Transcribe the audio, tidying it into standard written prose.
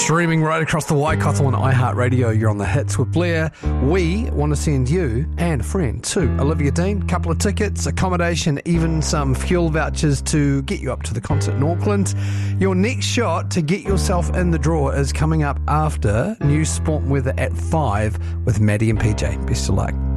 Streaming right across the Waikato on iHeartRadio, you're on the hits with Blair. We want to send you and a friend to Olivia Dean. Couple of tickets, accommodation, even some fuel vouchers to get you up to the concert in Auckland. Your next shot to get yourself in the draw is coming up after New Sport Weather at 5 with Maddie and PJ. Best of luck.